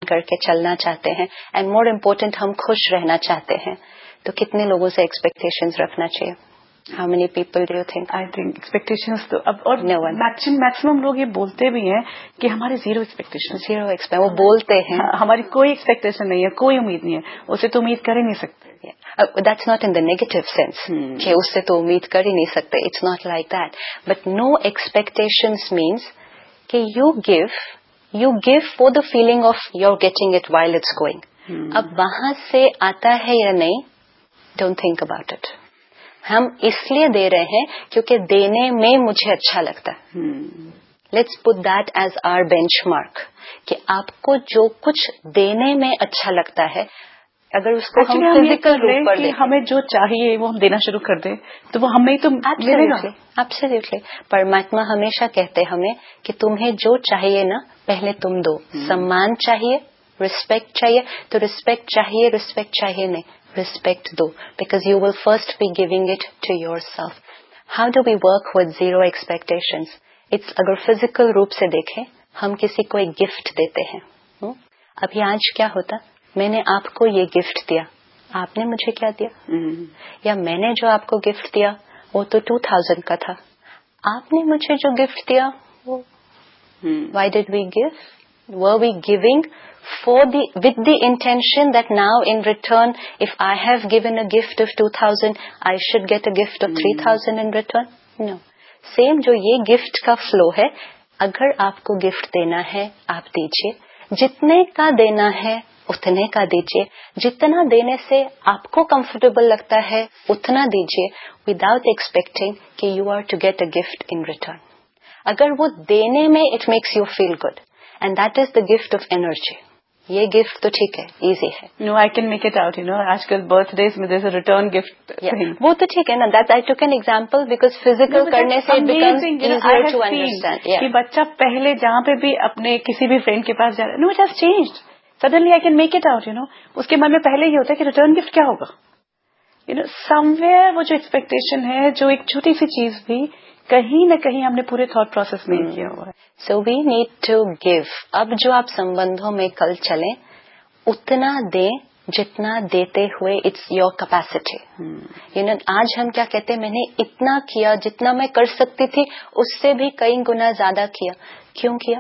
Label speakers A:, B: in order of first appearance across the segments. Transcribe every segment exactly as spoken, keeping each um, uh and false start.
A: کر کے چلنا چاہتے ہیں اینڈ مور امپورٹنٹ ہم خوش رہنا چاہتے ہیں, تو کتنے لوگوں سے ایکسپیکٹیشنز رکھنا چاہیے؟ How many people do you think?
B: I think expectations تو اب اور میکسیمم لوگ یہ بولتے بھی ہیں کہ ہمارے زیرو ایکسپیکٹیشن.
A: زیرو ایکسپیکٹ وہ بولتے ہیں
B: ہماری کوئی ایکسپیکٹیشن نہیں ہے, کوئی امید نہیں ہے, اسے تو امید کر ہی نہیں سکتے.
A: That's not in the negative sense کہ اس سے تو امید کر ہی نہیں سکتے. It's not like that. But no expectations means کہ you give, you give for the feeling of you're getting it while it's going. اب وہاں سے آتا ہے یا نہیں, don't think about it. ہم اس لیے دے رہے ہیں کیونکہ دینے میں مجھے اچھا لگتا ہے. Let's put that as are bench mark کہ آپ کو جو کچھ دینے میں اچھا لگتا ہے, اگر اس کو ہم فزیکل روپ پر دیں,
B: ہمیں جو چاہیے وہ ہم دینا شروع کر دیں تو وہ ہمیں تو ملے گا.
A: ایبسلیوٹلی. پرماتما ہمیشہ کہتے ہمیں کہ تمہیں جو چاہیے نا پہلے تم دو. سمان چاہیے, رسپیکٹ چاہیے تو رسپیکٹ چاہیے, رسپیکٹ چاہیے نہیں, respect do, because you will first be giving it to yourself. How do we work with zero expectations? It's اگر physical روپ سے دیکھیں, ہم کسی کو ایک گفٹ دیتے ہیں. ابھی آج کیا ہوتا, میں نے آپ کو یہ گفٹ دیا, آپ نے مجھے کیا دیا؟ یا میں نے جو آپ کو گفٹ دیا وہ تو ٹو تھاؤزینڈ کا تھا, آپ نے مجھے جو گفٹ دیا وہ why did we give? Were we giving for the with the intention that now in return if I have given a gift of two thousand I should get a gift of three thousand in return? No. Same جو یہ gift کا flow ہے, اگر آپ کو gift دینا ہے آپ دیجئے, جتنے کا دینا ہے اتنے کا دیجئے, جتنا دینے سے آپ کو comfortable لگتا ہے اتنا دیجئے, without expecting کہ you are to get a gift in return. اگر وہ دینے میں it makes you feel good and that is the gift of energy. یہ گفٹ تو ٹھیک ہے, ایزی ہے.
B: نو I can make it out, you know آج کل برتھ ڈیز میں دیر ریٹرن گفٹ,
A: وہ تو ٹھیک ہے نا. دیٹ آئی ٹوک این ایگزامپل بیکاز فزیکل کرنے سے
B: کہ بچہ پہلے جہاں پہ بھی اپنے کسی بھی فرینڈ کے پاس جا رہا ہے, نو it has changed suddenly I can make it out, you know اس کے من میں پہلے ہی ہوتا ہے کہ ریٹرن گفٹ کیا ہوگا. یو نو سم ویئر وہ جو ایکسپیکٹیشن ہے, جو ایک چھوٹی سی چیز بھی کہیں نہ کہیں ہم نے پورے تھاٹ پروسیس میں کیا ہوا ہے.
A: سو وی نیڈ ٹو گیو. اب جو آپ سمبندھوں میں کل چلیں اتنا دیں جتنا دیتے ہوئے it's your capacity. You know آج ہم کیا کہتے ہیں, میں نے اتنا کیا جتنا میں کر سکتی تھی, اس سے بھی کئی گنا زیادہ کیا. کیوں کیا؟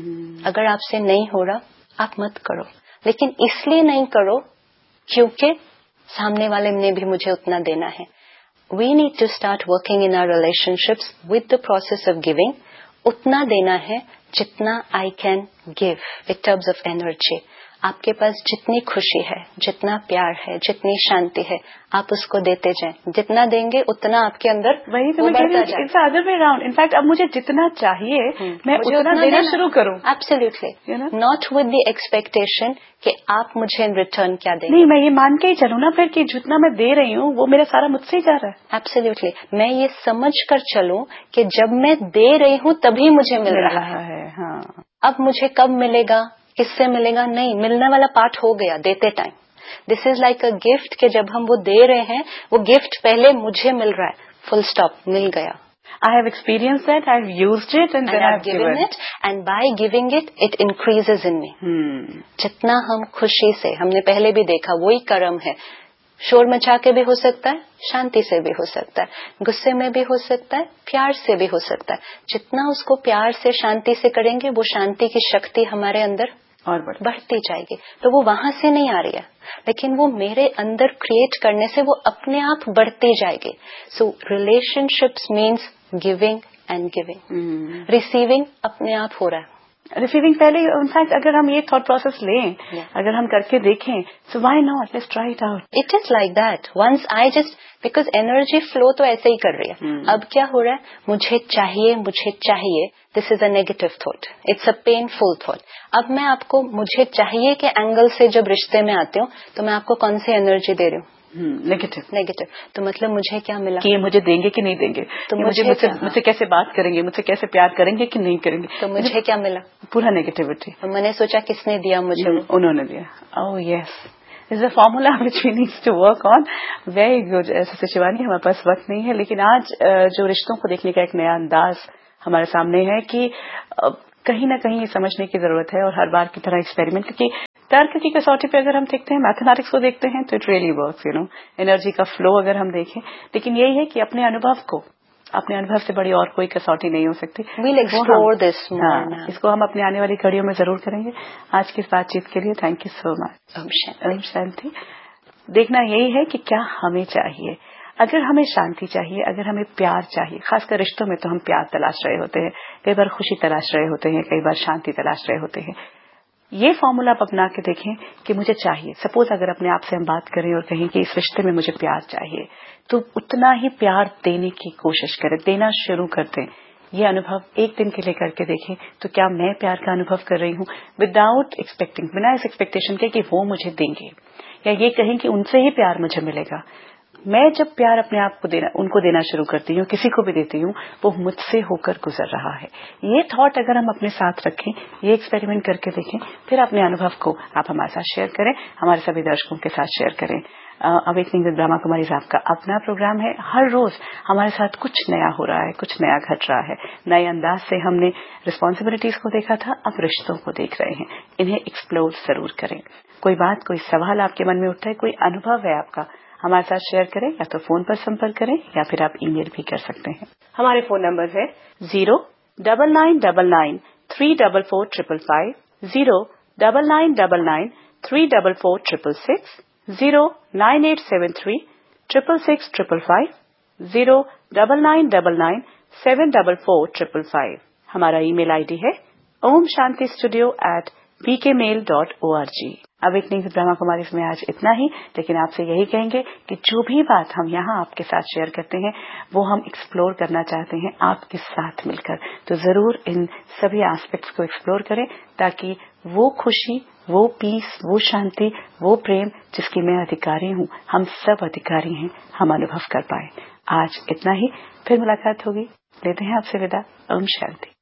A: اگر آپ سے نہیں ہو رہا آپ مت کرو, لیکن اس لیے نہیں کرو کیونکہ سامنے والے نے بھی مجھے اتنا دینا ہے. We need to start working in our relationships with the process of giving. اتنا دینا ہے جتنا I can give in terms of energy. آپ کے پاس جتنی خوشی ہے, جتنا پیار ہے, جتنی شانتی ہے, آپ اس کو دیتے جائیں. جتنا دیں گے اتنا آپ کے اندر
B: وہی تو ادر وے اراؤنڈ. انفیکٹ اب مجھے جتنا چاہیے میں اتنا دینا شروع کروں.
A: Absolutely. Not with the expectation کہ آپ مجھے ان ریٹرن کیا دیں گے.
B: نہیں, میں یہ مان کے ہی چلوں نا پھر کہ جتنا میں دے رہی ہوں وہ میرا سارا مجھ سے ہی جا رہا ہے.
A: ایبسلیوٹلی. میں یہ سمجھ کر چلوں کہ جب میں دے رہی ہوں تبھی مجھے مل رہا ہے.
B: ہاں,
A: اب مجھے کب ملے گا, کس سے ملے گا, نہیں, ملنے والا پارٹ ہو گیا دیتے time. This is like a gift کہ جب ہم وہ دے رہے ہیں وہ گفٹ پہلے مجھے مل رہا ہے, فل اسٹاپ, مل گیا.
B: I have experienced that, I have used it and, and then I have given, given it.
A: And by giving it, it increases in me.
B: Hmm.
A: جتنا ہم خوشی سے, ہم نے پہلے بھی دیکھا وہی کرم ہے, شور مچا کے بھی ہو سکتا ہے, شانتی سے بھی ہو سکتا ہے, غصے میں بھی ہو سکتا ہے, پیار سے بھی ہو سکتا ہے. جتنا اس کو پیار سے شانتی سے کریں گے وہ شانتی کی شکتی ہمارے اندر
B: اور
A: بڑھتی جائے گی. تو وہ وہاں سے نہیں آ رہی ہے, لیکن وہ میرے اندر کریٹ کرنے سے وہ اپنے آپ بڑھتی جائے گی. سو relation ships means giving and giving. Receiving اپنے آپ ہو رہا ہے.
B: ریسیونگ پہلے انفیکٹ اگر ہم یہ تھاٹ پروسیس لیں, اگر ہم کر کے دیکھیں, so why not, let's try it out.
A: It is like that. Once I just because energy flu تو ایسے ہی کر رہی ہے. اب کیا ہو رہا ہے, مجھے چاہیے مجھے چاہیے, دس از a negative thought, it's a pain full thought. اب میں آپ کو مجھے چاہیے کے اینگل سے جب رشتے میں آتی ہوں تو میں آپ کو کون سی انرجی دے رہی ہوں؟
B: نیگیٹو.
A: نیگیٹو. تو مطلب مجھے کیا ملا
B: کہ مجھے دیں گے کہ نہیں دیں گے, تو مجھے مجھ سے کیسے بات کریں گے, مجھ سے کیسے پیار کریں گے کہ نہیں کریں گے,
A: تو مجھے کیا ملا؟
B: پورا نیگیٹیوٹی.
A: میں نے سوچا کس نے دیا مجھے,
B: انہوں نے دیا. اوہ یس, از a formula which we need to work on. Very good. ایسے شیوانی, ہمارے پاس وقت نہیں ہے, لیکن آج جو رشتوں کو دیکھنے کا ایک نیا انداز ہمارے سامنے ہے کہ کہیں نہ کہیں یہ سمجھنے کی ضرورت ہے, اور ہر بار کی طرح ایکسپیریمنٹ, کیونکہ प्यार की कसौटी पे अगर हम देखते हैं, मैथमेटिक्स को देखते हैं, तो it really works, you know, energy का फ्लो अगर हम देखें, लेकिन यही है कि अपने अनुभव को, अपने अनुभव से बड़ी और कोई कसौटी नहीं हो सकती.
A: We'll explore this more now.
B: इसको हम अपनी आने वाली घड़ियों में जरूर करेंगे. आज की इस बातचीत के लिए thank you so much. Om Shanti. देखना यही है कि क्या हमें चाहिए. अगर हमें शांति चाहिए, अगर हमें प्यार चाहिए, खासकर रिश्तों में तो हम प्यार तलाश रहे होते हैं, कई बार खुशी तलाश रहे होते हैं, कई बार शांति तलाश रहे होते हैं. ये फॉर्मूला आप अपना के देखें कि मुझे चाहिए. सपोज अगर अपने आप से हम बात करें और कहें कि इस रिश्ते में मुझे प्यार चाहिए, तो उतना ही प्यार देने की कोशिश करें, देना शुरू कर दें. ये अनुभव एक दिन के लिए करके देखें, तो क्या मैं प्यार का अनुभव कर रही हूँ विदाउट एक्सपेक्टिंग, बिना इस एक्सपेक्टेशन के कि वो मुझे देंगे, या ये कहें कि उनसे ही प्यार मुझे मिलेगा. मैं जब प्यार अपने आप को देना, उनको देना शुरू करती हूँ, किसी को भी देती हूँ, वो मुझसे होकर गुजर रहा है. ये थॉट अगर हम अपने साथ रखें, ये एक्सपेरिमेंट करके देखें, फिर अपने अनुभव को आप हमारे साथ शेयर करें, हमारे सभी दर्शकों के साथ शेयर करें. अवेकनिंग विद ब्रह्मा कुमारी साहब का अपना प्रोग्राम है. हर रोज हमारे साथ कुछ नया हो रहा है, कुछ नया घट रहा है. नए अंदाज से हमने रिस्पॉन्सिबिलिटीज को देखा था, अब रिश्तों को देख रहे हैं. इन्हें एक्सप्लोर जरूर करें. कोई बात, कोई सवाल आपके मन में उठता है, कोई अनुभव है आपका, हमारे साथ शेयर करें. या तो फोन पर संपर्क करें या फिर आप ईमेल भी कर सकते हैं. हमारे फोन नंबर है zero double nine double nine three double four triple five, zero double nine double nine three double four triple six, zero nine eight seven three triple six triple five, zero double nine double nine seven double four triple five. हमारा email ID है Om Shanti studio eight B के mail dot O R G. Awakening with Brahma Kumari में आज इतना ही, लेकिन आपसे यही कहेंगे कि जो भी बात हम यहाँ आपके साथ शेयर करते हैं, वो हम एक्सप्लोर करना चाहते हैं आपके साथ मिलकर. तो जरूर इन सभी एस्पेक्ट्स को एक्सप्लोर करें, ताकि वो खुशी, वो पीस, वो शांति, वो प्रेम जिसकी मैं अधिकारी हूँ, हम सब अधिकारी हैं, हम अनुभव कर पाए. आज इतना ही, फिर मुलाकात होगी. लेते हैं आपसे विदा. ओम शांति.